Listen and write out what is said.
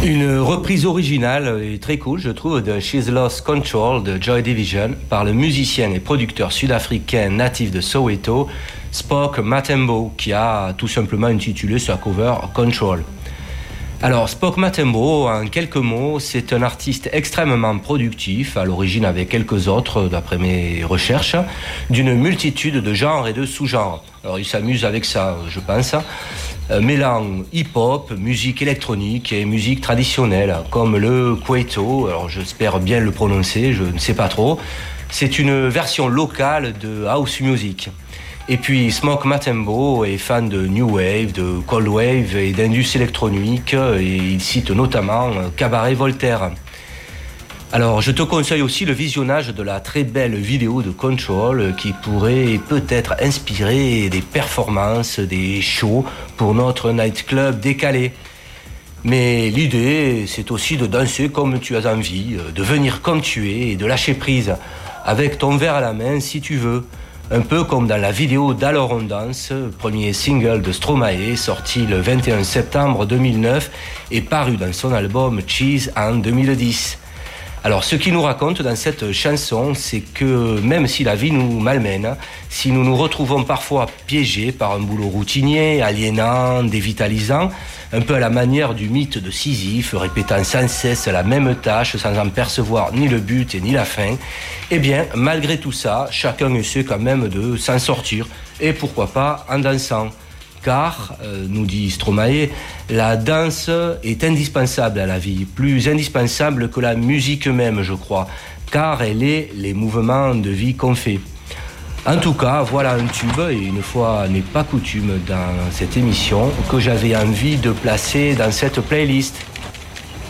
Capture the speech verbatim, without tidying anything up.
Une reprise originale et très cool, je trouve, de She's Lost Control de Joy Division par le musicien et producteur sud-africain natif de Soweto, Spock Matembo, qui a tout simplement intitulé sa cover Control. Alors, Spock Matembo, en quelques mots, c'est un artiste extrêmement productif, à l'origine avec quelques autres, d'après mes recherches, d'une multitude de genres et de sous-genres. Alors, il s'amuse avec ça, je pense, euh, mêlant hip-hop, musique électronique et musique traditionnelle, comme le Kwaito, alors j'espère bien le prononcer, je ne sais pas trop. C'est une version locale de house music. Et puis Spock Matembo est fan de New Wave, de Cold Wave et d'Indus électronique, et il cite notamment Cabaret Voltaire. Alors je te conseille aussi le visionnage de la très belle vidéo de Control qui pourrait peut-être inspirer des performances, des shows pour notre nightclub décalé. Mais l'idée, c'est aussi de danser comme tu as envie, de venir comme tu es et de lâcher prise, avec ton verre à la main si tu veux. Un peu comme dans la vidéo d'Alors on danse, premier single de Stromae, sorti le vingt et un septembre deux mille neuf et paru dans son album Cheese en deux mille dix. Alors ce qu'il nous raconte dans cette chanson, c'est que même si la vie nous malmène, si nous nous retrouvons parfois piégés par un boulot routinier, aliénant, dévitalisant, un peu à la manière du mythe de Sisyphe, répétant sans cesse la même tâche sans en percevoir ni le but et ni la fin, eh bien, malgré tout ça, chacun essaie quand même de s'en sortir, et pourquoi pas en dansant. Car, euh, nous dit Stromae, la danse est indispensable à la vie, plus indispensable que la musique même, je crois, car elle est les mouvements de vie qu'on fait. En tout cas, voilà un tube, et une fois n'est pas coutume dans cette émission, que j'avais envie de placer dans cette playlist.